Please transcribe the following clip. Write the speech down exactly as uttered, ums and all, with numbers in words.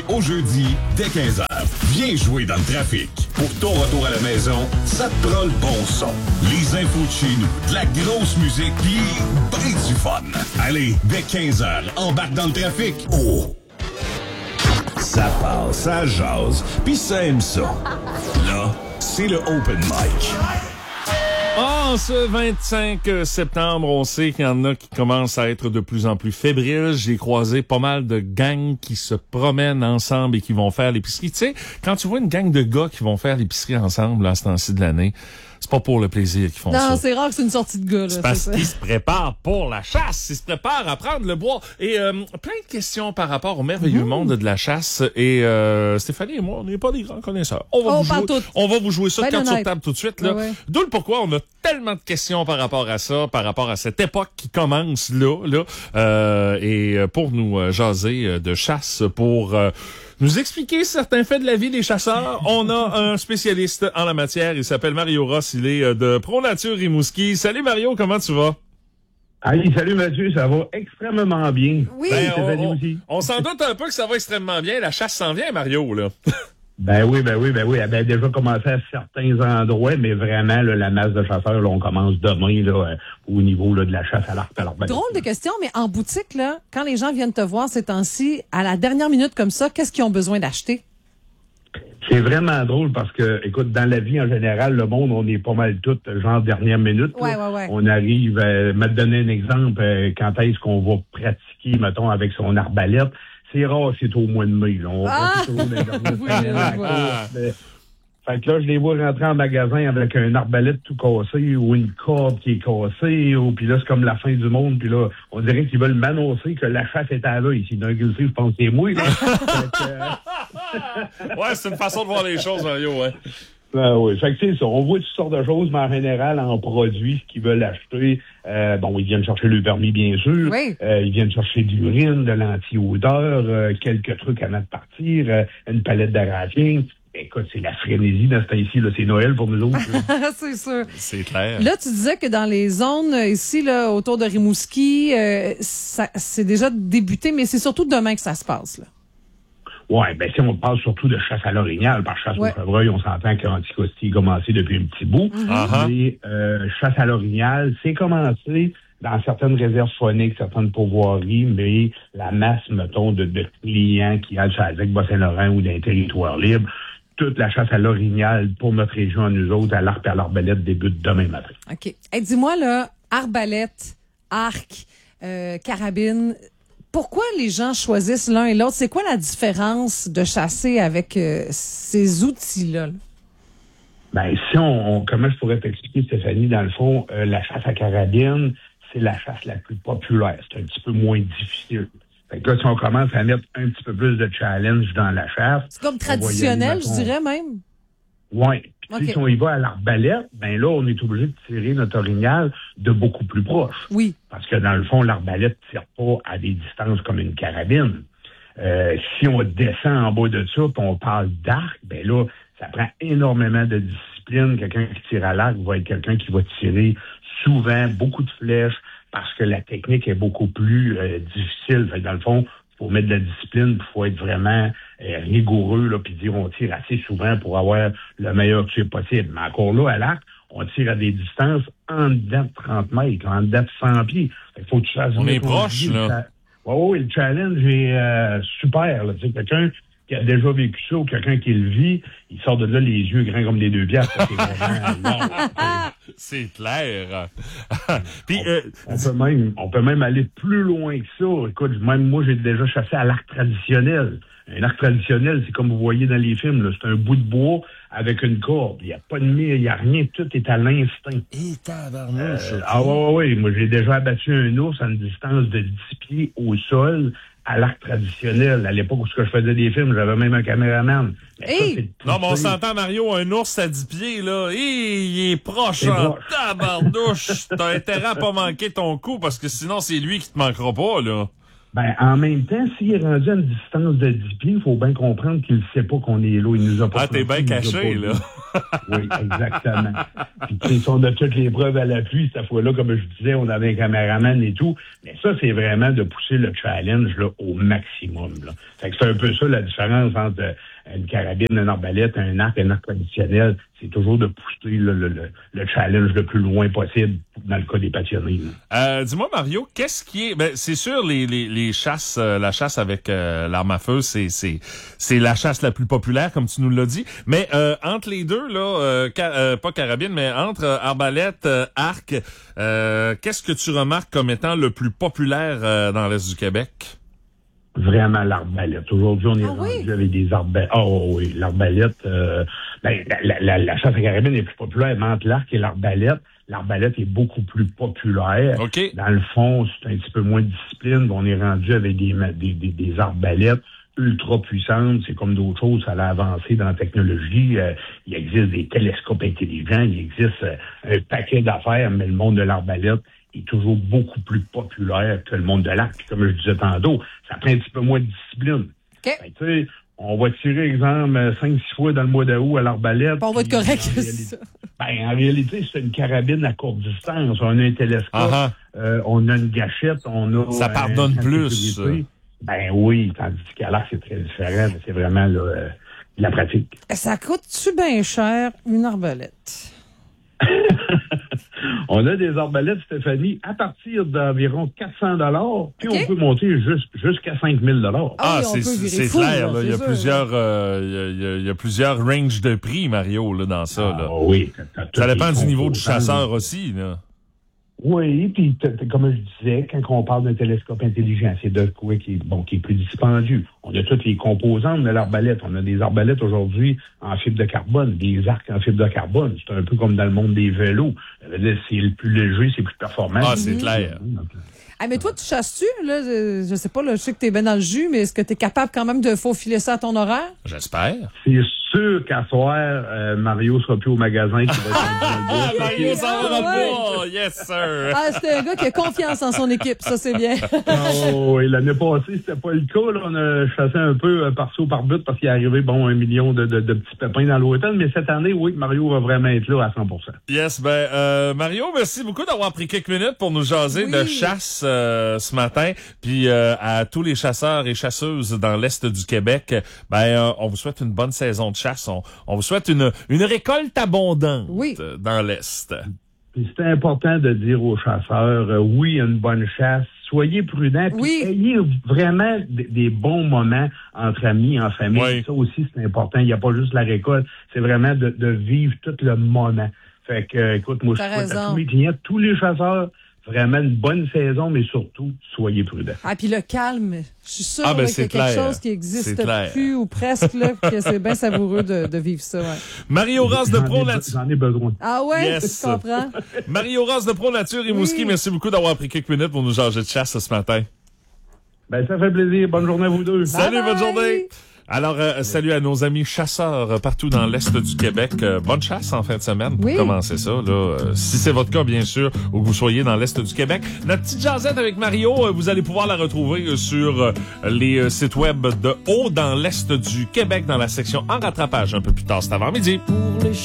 lundi au jeudi, dès quinze heures. Viens jouer dans le trafic. Pour ton retour à la maison, ça te prend le bon son. Les infos de chez nous, de la grosse musique, pis ben du fun. Allez, dès quinze heures, embarque dans le trafic. Oh! Ça passe, ça jase, pis ça aime ça. Là, c'est le Open Mic. Oh, ce vingt-cinq septembre, on sait qu'il y en a qui commencent à être de plus en plus fébriles. J'ai croisé pas mal de gangs qui se promènent ensemble et qui vont faire l'épicerie. Tu sais, quand tu vois une gang de gars qui vont faire l'épicerie ensemble à ce temps-ci de l'année, c'est pas pour le plaisir qu'ils font non, ça. Non, c'est rare que c'est une sortie de gars. Là, c'est parce qu'ils se préparent pour la chasse. Ils se préparent à prendre le bois. Et euh, plein de questions par rapport au merveilleux mmh. monde de la chasse. Et euh, Stéphanie et moi, on n'est pas des grands connaisseurs. On va, oh, vous, jouer, on va vous jouer ça de ben carte sur table tout de suite. Là. Ouais, ouais. D'où le pourquoi on a tellement de questions par rapport à ça, par rapport à cette époque qui commence là. là euh, et pour nous jaser de chasse, pour... Euh, nous expliquer certains faits de la vie des chasseurs, on a un spécialiste en la matière. Il s'appelle Mario Ross. Il est de ProNature Rimouski. Salut Mario, comment tu vas? Allez, salut Mathieu, ça va extrêmement bien. Oui, ben, on, on, on s'en doute un peu que ça va extrêmement bien. La chasse s'en vient, Mario, là. Ben oui, ben oui, ben oui. Elle a déjà commencé à certains endroits, mais vraiment, là, la masse de chasseurs, là, on commence demain là, au niveau là, de la chasse à l'arc à l'arbalète. Drôle de question, mais en boutique, là, quand les gens viennent te voir ces temps-ci, à la dernière minute comme ça, qu'est-ce qu'ils ont besoin d'acheter? C'est vraiment drôle parce que, écoute, dans la vie en général, le monde, on est pas mal tout genre dernière minute. Ouais, ouais, ouais. On arrive, euh, me donner un exemple, euh, quand est-ce qu'on va pratiquer, mettons, avec son arbalète. C'est rare, c'est au mois de mai. Là. On ah! va toujours dans les oui, à course, mais... Fait que là, je les vois rentrer en magasin avec un arbalète tout cassé ou une corde qui est cassée, ou puis là, c'est comme la fin du monde, puis là, on dirait qu'ils veulent m'annoncer que la chasse est à l'œil. Si d'un coup, je pense que c'est moi, là. que, euh... ouais, c'est une façon de voir les choses, Mario, ouais. Ben oui, fait que c'est ça. On voit toutes sortes de choses, mais en général, en produits, ce qu'ils veulent acheter, euh, bon, ils viennent chercher le permis, bien sûr. Oui. Euh, ils viennent chercher de l'urine, de l'anti-odeur, euh, quelques trucs avant de partir, euh, une palette d'aération. Écoute, c'est la frénésie dans ce temps-ci, là. C'est Noël pour nous autres. c'est sûr. C'est clair. Là, tu disais que dans les zones ici, là, autour de Rimouski, euh, ça, c'est déjà débuté, mais c'est surtout demain que ça se passe, là. Ouais, ben si on parle surtout de chasse à l'orignal, par chasse ouais. au chevreuil, on s'entend qu'Anticosti a commencé depuis un petit bout. Mm-hmm. Mais euh, chasse à l'orignal, c'est commencé dans certaines réserves fauniques, certaines pourvoiries, mais la masse, mettons, de, de clients qui allent sur la Bas-Saint-Laurent ou d'un territoire libre, toute la chasse à l'orignal pour notre région à nous autres, à l'arc et à l'arbalète, débute demain matin. OK. Hey, dis-moi, là, arbalète, arc, euh, carabine, pourquoi les gens choisissent l'un et l'autre? C'est quoi la différence de chasser avec euh, ces outils-là? Là? Ben, si on, on, comment je pourrais t'expliquer, Stéphanie, dans le fond, euh, la chasse à carabine, c'est la chasse la plus populaire. C'est un petit peu moins difficile. Fait que là, si on commence à mettre un petit peu plus de challenge dans la chasse... C'est comme traditionnel, je dirais même. Oui. Puis okay. si on y va à l'arbalète, ben là, on est obligé de tirer notre orignal de beaucoup plus proche. Oui. Parce que dans le fond, l'arbalète ne tire pas à des distances comme une carabine. Euh, si on descend en bas de ça, puis on parle d'arc, ben là, ça prend énormément de discipline. Quelqu'un qui tire à l'arc va être quelqu'un qui va tirer souvent beaucoup de flèches parce que la technique est beaucoup plus euh, difficile. Fait que dans le fond, il faut mettre de la discipline, il faut être vraiment euh, rigoureux, là, puis dire on tire assez souvent pour avoir le meilleur tir possible. Mais encore là, à l'arc, on tire à des distances en dedans de trente mètres, en dedans de cent pieds. Fait que faut que tu fasses... On est proche, là. Oui, oui, le challenge est euh, super. Là. Tu sais, quelqu'un qui a déjà vécu ça ou quelqu'un qui le vit, il sort de là les yeux grands comme des deux piastres. C'est vraiment c'est clair. Puis, on, euh, on, peut même, on peut même aller plus loin que ça. Écoute, même moi, j'ai déjà chassé à l'arc traditionnel. Un arc traditionnel, c'est comme vous voyez dans les films. Là. C'est un bout de bois avec une corde. Il n'y a pas de mire, il n'y a rien. Tout est à l'instinct. Et tabarnouche. Euh, ah oui, oui, moi, j'ai déjà abattu un ours à une distance de dix pieds au sol à l'arc traditionnel. À l'époque où je faisais des films, j'avais même un caméraman. Mais hey! ça, non, mais on s'entend, Mario, un ours à dix pieds, là, hey, il est proche c'est en proche. Tabardouche. T'as intérêt à pas manquer ton coup, parce que sinon, c'est lui qui te manquera pas, là. Ben, en même temps, s'il est rendu à une distance de dix pieds, il faut bien comprendre qu'il ne sait pas qu'on est là. Il nous a pas Ah, t'es bien caché, là. Oui, exactement. Puis, tu sais, on a toutes les preuves à l'appui. Cette fois-là, comme je disais, on avait un caméraman et tout. Mais ça, c'est vraiment de pousser le challenge, là, au maximum, là. Fait que c'est un peu ça, la différence entre une carabine, une arbalète, un arc, un arc traditionnel. C'est toujours de pousser le, le, le, le challenge le plus loin possible dans le cas des passionnés. Euh, dis-moi, Mario, qu'est-ce qui est... Ben, c'est sûr, les, les, les chasses, euh, la chasse avec euh, l'arme à feu, c'est, c'est, c'est la chasse la plus populaire, comme tu nous l'as dit. Mais euh, entre les deux, là, euh, car, euh, pas carabine, mais entre euh, arbalète, euh, arc, euh, qu'est-ce que tu remarques comme étant le plus populaire euh, dans l'Est du Québec? Vraiment l'arbalète. Aujourd'hui, on est ah, rendu oui? avec des arbalètes. Ah oh, oui, l'arbalète. Euh, ben, la, la, la chasse à carabine est plus populaire, mais entre l'arc et l'arbalète, l'arbalète est beaucoup plus populaire. Okay. Dans le fond, c'est un petit peu moins de discipline. On est rendu avec des, des, des, des arbalètes ultra puissantes. C'est comme d'autres choses, ça a avancé dans la technologie. Euh, il existe des télescopes intelligents, il existe euh, un paquet d'affaires, mais le monde de l'arbalète est toujours beaucoup plus populaire que le monde de l'arc. Comme je disais tantôt, ça prend un petit peu moins de discipline. Okay. Ben, tu sais, on va tirer, exemple, cinq six fois dans le mois d'août à l'arbalète. Bon, on va être correct. En réalité, ben, en réalité, c'est une carabine à courte distance. On a un télescope, Uh-huh. euh, on a une gâchette, on a... Ça pardonne euh, plus. Ben oui, tandis qu'à l'arc, c'est très différent. Mais c'est vraiment là, euh, de la pratique. Ça coûte-tu bien cher, une arbalète? On a des arbalètes, Stéphanie, à partir d'environ quatre cents dollars, puis okay. on peut monter jusqu'à cinq mille dollars. Ah, ah oui, c'est, c'est fou, clair. là, Là. Il, y a sûr, plusieurs, euh, il, y a, il y a plusieurs ranges de prix, Mario, là, dans ça. Là. Ah, oui. T'as, t'as ça dépend du niveau du composants. chasseur aussi. Là. Oui, puis comme je disais, quand on parle d'un télescope intelligent, c'est de quoi qui est, bon, qui est plus dispendieux. On a toutes les composantes de l'arbalète. On a des arbalètes aujourd'hui en fibre de carbone, des arcs en fibre de carbone. C'est un peu comme dans le monde des vélos. C'est le plus léger, c'est plus performant. Ah, c'est clair. Ah, mais toi, tu chasses-tu? Là, je, je sais pas, là, je sais que t'es bien dans le jus, mais est-ce que t'es capable quand même de faufiler ça à ton horaire? J'espère. C'est sûr qu'à soir, euh, Mario sera plus au magasin. Qui va ah, Mario s'en va pas! Yes, sir! Ah, c'est un gars qui a confiance en son équipe, ça, c'est bien. Oh, et l'année passée, c'était pas le cas. Là. On a chassé un peu euh, par-saut, par-but, parce qu'il est arrivé, bon, un million de, de, de petits pépins dans l'automne. Mais cette année, oui, Mario va vraiment être là à cent pour cent. Yes, ben, euh, Mario, merci beaucoup d'avoir pris quelques minutes pour nous jaser oui. de chasse euh, ce matin. Puis euh, à tous les chasseurs et chasseuses dans l'Est du Québec, ben, euh, on vous souhaite une bonne saison de chasse. On, on vous souhaite une, une récolte abondante oui. dans l'Est. Puis c'est important de dire aux chasseurs, euh, oui, une bonne chasse, soyez prudents, puis oui. ayez vraiment des, des bons moments entre amis, en famille. Oui. Ça aussi, c'est important. Il n'y a pas juste la récolte, c'est vraiment de, de vivre tout le moment. Fait que, euh, écoute, moi, je souhaite à tous mes clients, tous les chasseurs, vraiment une bonne saison, mais surtout, soyez prudents. Ah, puis le calme, je suis sûre ah, ben, là, qu'il y a quelque clair. chose qui existe plus ou presque, là, que c'est bien savoureux de, de vivre ça. Ouais. Mario Ross de Pro Nature. J'en ai besoin. Ah ouais, yes. tu comprends? Mario Ross de Pro Nature et Mouski, oui. merci beaucoup d'avoir pris quelques minutes pour nous changer de chasse ce matin. Ben, ça fait plaisir. Bonne journée à vous deux. Salut, bye bonne bye. journée. Alors, euh, salut à nos amis chasseurs euh, partout dans l'Est du Québec. Euh, bonne chasse en fin de semaine pour oui. commencer ça. Là, euh, si c'est votre cas, bien sûr, ou que vous soyez dans l'Est du Québec. Notre petite jasette avec Mario, euh, vous allez pouvoir la retrouver euh, sur euh, les euh, sites web de Haut dans l'Est du Québec, dans la section En rattrapage un peu plus tard cet avant-midi.